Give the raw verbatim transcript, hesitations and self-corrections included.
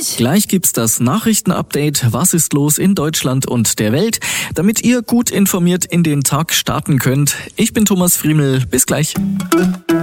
gleich. Gleich gibt's das Nachrichtenupdate. Was ist los in Deutschland und der Welt? Damit ihr gut informiert in den Tag starten könnt. Ich bin Thomas Friemel. Bis gleich.